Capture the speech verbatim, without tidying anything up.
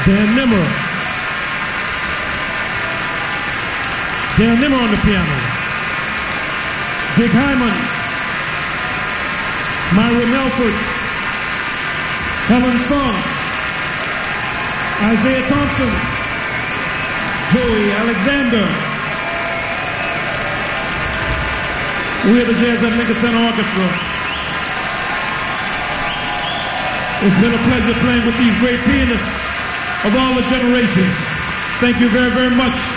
Dan Nimmer. Dan Nimmer on the piano. Dick Hyman. Myra Melford. Helen Song. Isaiah Thompson. Joey Alexander. We are the Jazz at Lincoln Center Orchestra. It's been a pleasure playing with these great pianists of all the generations. Thank you very, very much.